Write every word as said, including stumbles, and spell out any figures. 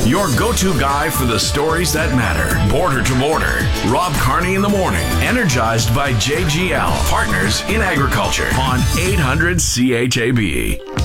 your go-to guy for the stories that matter. Border to Border. Rob Carney in the morning. Energized by J G L, Partners in Agriculture on eight hundred C H A B.